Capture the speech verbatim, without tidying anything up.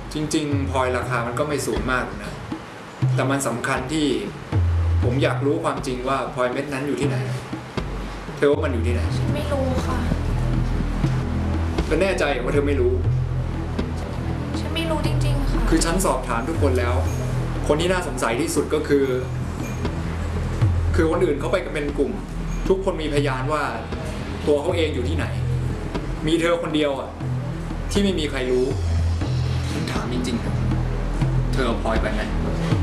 จริงๆพลอยราคามันก็ไม่สูงมากนะแต่มันสำคัญที่ผมอยากรู้ความจริงว่าพลอยเม็ดนั้นอยู่ที่ไหนเธอว่ามันอยู่ที่ไหนฉันไม่รู้ค่ะเธอแน่ใจว่าเธอไม่รู้ฉันไม่รู้จริงๆค่ะคือฉันสอบถามทุกคนแล้วคนที่น่าสงสัยที่สุดก็คือคือคนอื่นเขาไปกันเป็นกลุ่มทุกคนมีพยานว่าตัวเขาเองอยู่ที่ไหนมีเธอคนเดียวอ่ะที่ไม่มีใครรู้ฉันถามจริงๆเธอเอาพลอยไปไหม